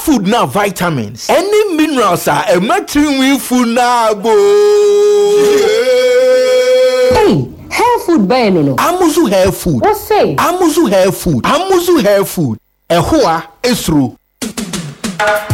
food na vitamins. Any minerals are a matching food na bo. Hey, hair food buy no. Amuzu hair food. What say? Amuzu hair food. Amuzu hair food. Ehua esru.